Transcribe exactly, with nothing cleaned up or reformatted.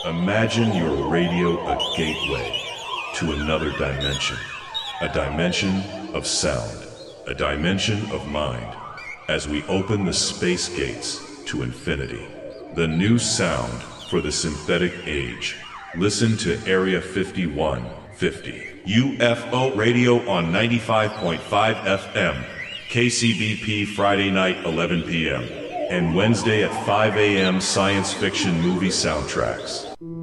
Imagine your radio a gateway to another dimension. A dimension of sound. A dimension of mind. As we open the space gates to infinity. The new sound for the synthetic age. Listen to Area fifty-one fifty. U F O Radio on ninety-five point five F M. K C B P Friday night eleven p.m. and Wednesday at five a.m. science fiction movie soundtracks.